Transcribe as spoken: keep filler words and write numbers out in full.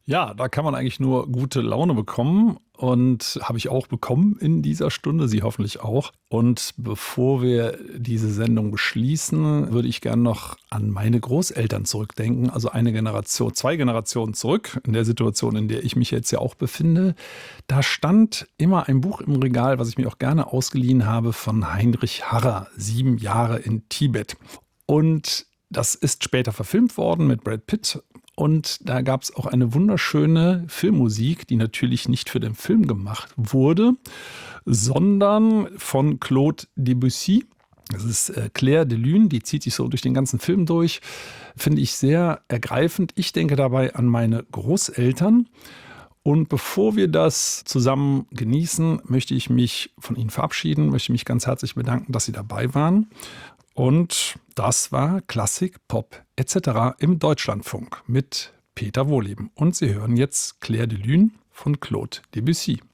Ja, da kann man eigentlich nur gute Laune bekommen und habe ich auch bekommen in dieser Stunde, Sie hoffentlich auch. Und bevor wir diese Sendung beschließen, würde ich gern noch an meine Großeltern zurückdenken, also eine Generation, zwei Generationen zurück, in der Situation, in der ich mich jetzt ja auch befinde. Da stand immer ein Buch im Regal, was ich mir auch gerne ausgeliehen habe, von Heinrich Harrer, Sieben Jahre in Tibet. Und das ist später verfilmt worden mit Brad Pitt. Und da gab es auch eine wunderschöne Filmmusik, die natürlich nicht für den Film gemacht wurde, sondern von Claude Debussy. Das ist äh, Clair de Lune, die zieht sich so durch den ganzen Film durch. Finde ich sehr ergreifend. Ich denke dabei an meine Großeltern. Und bevor wir das zusammen genießen, möchte ich mich von Ihnen verabschieden, möchte mich ganz herzlich bedanken, dass Sie dabei waren. Und das war Klassik, Pop et cetera im Deutschlandfunk mit Peter Wohlleben. Und Sie hören jetzt Clair de Lune von Claude Debussy.